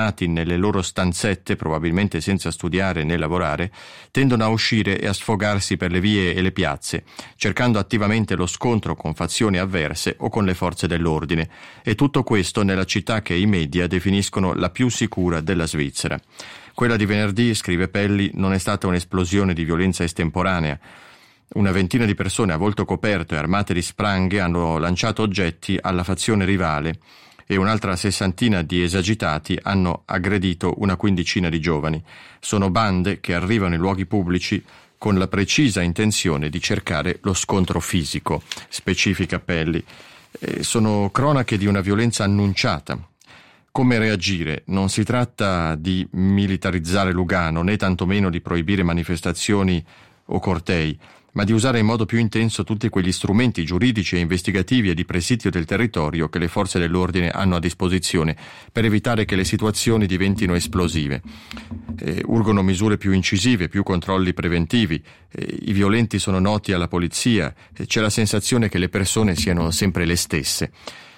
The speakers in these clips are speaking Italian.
abbandonati nelle loro stanzette, probabilmente senza studiare né lavorare, tendono a uscire e a sfogarsi per le vie e le piazze, cercando attivamente lo scontro con fazioni avverse o con le forze dell'ordine, e tutto questo nella città che i media definiscono la più sicura della Svizzera. Quella di venerdì, scrive Pelli, non è stata un'esplosione di violenza estemporanea. Una ventina di persone a volto coperto e armate di spranghe hanno lanciato oggetti alla fazione rivale e un'altra sessantina di esagitati hanno aggredito una quindicina di giovani. Sono bande che arrivano in luoghi pubblici con la precisa intenzione di cercare lo scontro fisico, specifica Pelli. Sono cronache di una violenza annunciata. Come reagire? Non si tratta di militarizzare Lugano, né tantomeno di proibire manifestazioni o cortei, ma di usare in modo più intenso tutti quegli strumenti giuridici e investigativi e di presidio del territorio che le forze dell'ordine hanno a disposizione per evitare che le situazioni diventino esplosive. Urgono misure più incisive, più controlli preventivi, i violenti sono noti alla polizia, c'è la sensazione che le persone siano sempre le stesse.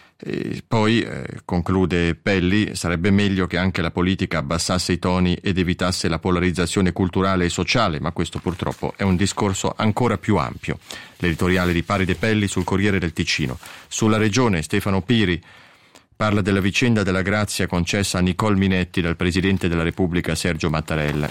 Poi, conclude Pelli, sarebbe meglio che anche la politica abbassasse i toni ed evitasse la polarizzazione culturale e sociale, ma questo purtroppo è un discorso ancora più ampio. L'editoriale di Paride Pelli sul Corriere del Ticino. Sulla Regione, Stefano Piri parla della vicenda della grazia concessa a Nicole Minetti dal Presidente della Repubblica Sergio Mattarella.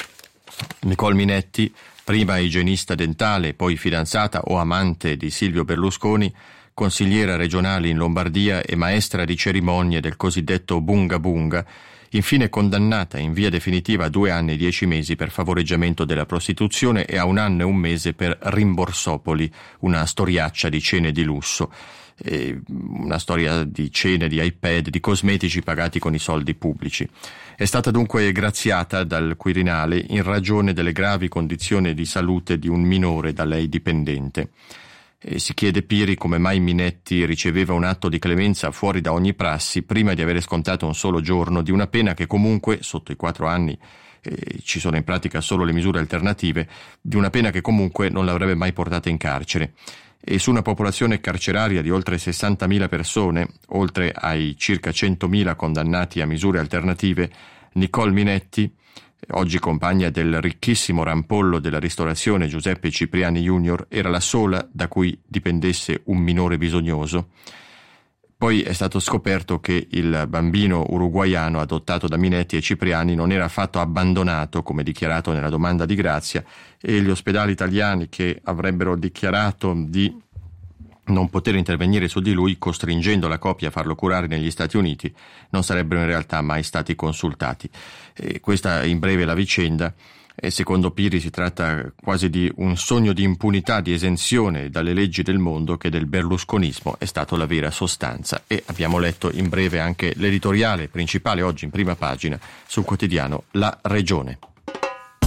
Nicole Minetti, prima igienista dentale, poi fidanzata o amante di Silvio Berlusconi, consigliera regionale in Lombardia e maestra di cerimonie del cosiddetto Bunga Bunga, infine condannata in via definitiva a 2 anni e 10 mesi per favoreggiamento della prostituzione e a 1 anno e 1 mese per Rimborsopoli, una storiaccia di cene di lusso, una storia di cene, di iPad, di cosmetici pagati con i soldi pubblici. È stata dunque graziata dal Quirinale in ragione delle gravi condizioni di salute di un minore da lei dipendente. Si chiede Piri come mai Minetti riceveva un atto di clemenza fuori da ogni prassi prima di avere scontato un solo giorno di una pena che comunque, sotto i 4 anni, ci sono in pratica solo le misure alternative, di una pena che comunque non l'avrebbe mai portata in carcere. E su una popolazione carceraria di oltre 60.000 persone, oltre ai circa 100.000 condannati a misure alternative, Nicole Minetti, oggi compagna del ricchissimo rampollo della ristorazione Giuseppe Cipriani Junior, era la sola da cui dipendesse un minore bisognoso. Poi è stato scoperto che il bambino uruguaiano adottato da Minetti e Cipriani non era affatto abbandonato, come dichiarato nella domanda di grazia, e gli ospedali italiani che avrebbero dichiarato di non poter intervenire su di lui, costringendo la coppia a farlo curare negli Stati Uniti, non sarebbero in realtà mai stati consultati. Questa in breve la vicenda. E secondo Piri si tratta quasi di un sogno di impunità, di esenzione dalle leggi del mondo che del berlusconismo è stato la vera sostanza. E abbiamo letto in breve anche l'editoriale principale oggi in prima pagina sul quotidiano La Regione.